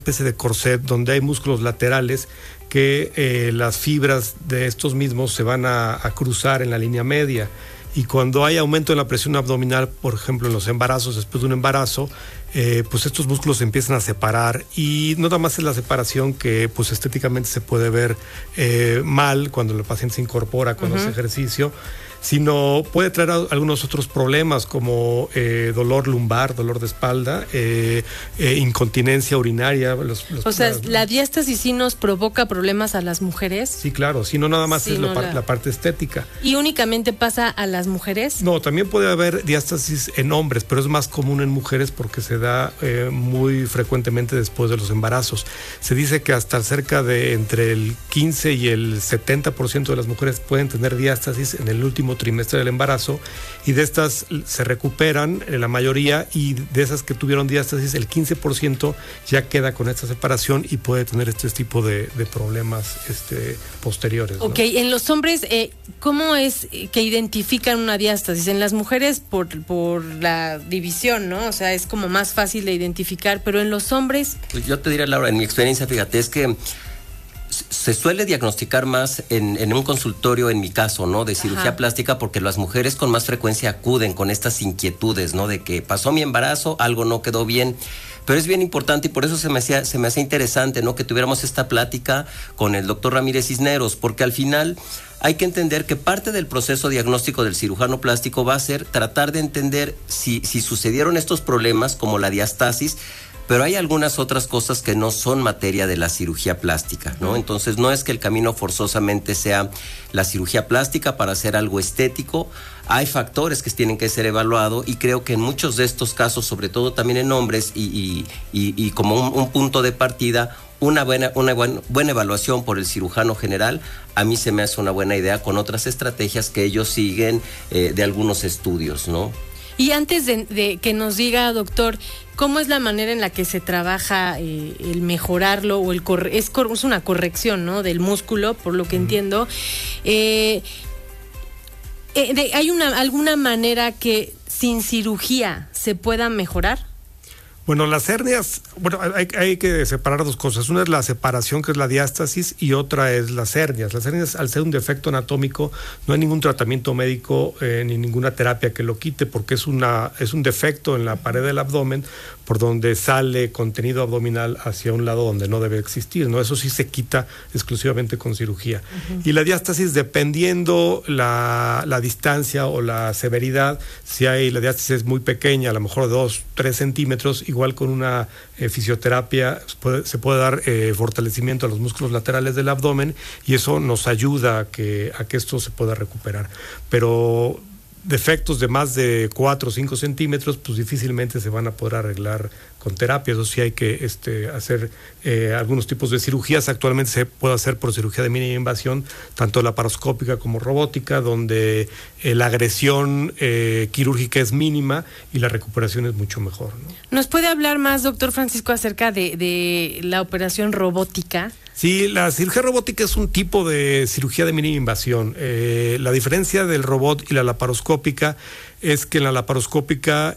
especie de corset donde hay músculos laterales que las fibras de estos mismos se van a cruzar en la línea media. Y cuando hay aumento en la presión abdominal, por ejemplo en los embarazos, después de un embarazo, pues estos músculos se empiezan a separar, y no nada más es la separación que pues estéticamente se puede ver mal cuando el paciente se incorpora, cuando hace ejercicio, sino puede traer algunos otros problemas como dolor lumbar, dolor de espalda, incontinencia urinaria. O sea, ¿la diástasis sí nos provoca problemas a las mujeres? Sí, claro, si no nada más es la parte estética. ¿Y únicamente pasa a las mujeres? No, también puede haber diástasis en hombres, pero es más común en mujeres porque se da muy frecuentemente después de los embarazos. Se dice que hasta cerca de entre el 15 y el 70% de las mujeres pueden tener diástasis en el último trimestre del embarazo, y de estas se recuperan la mayoría, y de esas que tuvieron diástasis el 15% ya queda con esta separación y puede tener este tipo de problemas posteriores, ¿no? Ok, en los hombres, ¿cómo es que identifican una diástasis? En las mujeres por la división, ¿no? O sea, es como más fácil de identificar, pero en los hombres... Pues yo te diría, Laura, en mi experiencia, fíjate, es que se suele diagnosticar más en un consultorio, en mi caso, ¿no? De cirugía plástica, porque las mujeres con más frecuencia acuden con estas inquietudes, ¿no? De que pasó mi embarazo, algo no quedó bien. Pero es bien importante, y por eso se me hacía interesante, ¿no? Que tuviéramos esta plática con el doctor Ramírez Cisneros, porque al final hay que entender que parte del proceso diagnóstico del cirujano plástico va a ser tratar de entender si sucedieron estos problemas como la diástasis, pero hay algunas otras cosas que no son materia de la cirugía plástica, ¿no? Entonces no es que el camino forzosamente sea la cirugía plástica para hacer algo estético. Hay factores que tienen que ser evaluados, y creo que en muchos de estos casos, sobre todo también en hombres, y como un punto de partida, una buena evaluación por el cirujano general, a mí se me hace una buena idea, con otras estrategias que ellos siguen de algunos estudios, ¿no? Y antes de que nos diga, doctor, ¿cómo es la manera en la que se trabaja el mejorarlo, o es una corrección, ¿no? Del músculo, por lo que entiendo? ¿Hay alguna manera que sin cirugía se pueda mejorar? Bueno, las hernias, hay que separar dos cosas. Una es la separación, que es la diástasis, y otra es las hernias. Las hernias, al ser un defecto anatómico, no hay ningún tratamiento médico ni ninguna terapia que lo quite, porque es un defecto en la pared del abdomen por donde sale contenido abdominal hacia un lado donde no debe existir, ¿no? Eso sí se quita exclusivamente con cirugía. Y la diástasis, dependiendo la distancia o la severidad, si la diástasis es muy pequeña, a lo mejor 2-3 centímetros, igual con una fisioterapia se puede dar fortalecimiento a los músculos laterales del abdomen, y eso nos ayuda a que esto se pueda recuperar. Pero defectos de más de 4 o 5 centímetros, pues difícilmente se van a poder arreglar con terapia. Eso sí hay que hacer algunos tipos de cirugías. Actualmente se puede hacer por cirugía de mínima invasión, tanto laparoscópica como robótica, donde la agresión quirúrgica es mínima y la recuperación es mucho mejor, ¿no? ¿Nos puede hablar más, doctor Francisco, acerca de la operación robótica? Sí, la cirugía robótica es un tipo de cirugía de mínima invasión. La diferencia del robot y la laparoscópica es que en la laparoscópica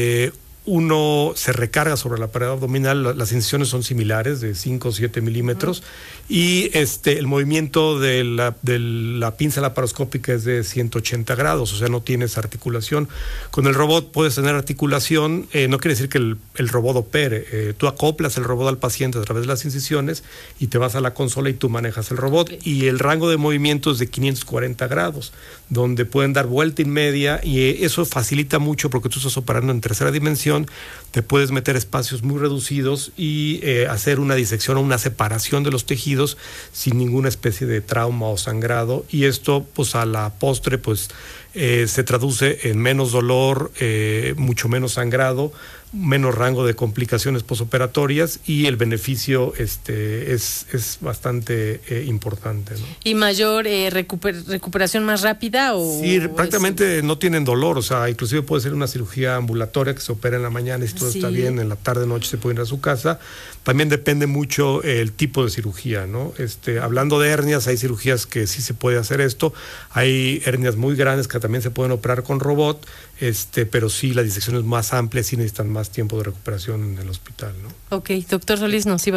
uno se recarga sobre la pared abdominal, las incisiones son similares, de 5 o 7 milímetros, y el movimiento de la pinza laparoscópica es de 180 grados, o sea, no tienes articulación. Con el robot puedes tener articulación, no quiere decir que el robot opere. Tú acoplas el robot al paciente a través de las incisiones y te vas a la consola y tú manejas el robot, y el rango de movimiento es de 540 grados, donde pueden dar vuelta y media, y eso facilita mucho porque tú estás operando en tercera dimensión, te puedes meter espacios muy reducidos y hacer una disección o una separación de los tejidos sin ninguna especie de trauma o sangrado, y esto pues a la postre pues se traduce en menos dolor, mucho menos sangrado, menos rango de complicaciones posoperatorias, y el beneficio es bastante importante, ¿no? ¿Y mayor recuperación más rápida? Sí, prácticamente no tienen dolor, o sea, inclusive puede ser una cirugía ambulatoria que se opera en la mañana y si todo está bien, en la tarde, noche se puede ir a su casa. También depende mucho el tipo de cirugía, ¿no? Hablando de hernias, hay cirugías que sí se puede hacer esto, hay hernias muy grandes que también se pueden operar con robot, pero sí, la disección es más amplia, sí necesitan más tiempo de recuperación en el hospital, ¿no? Ok, doctor Solís, nos iba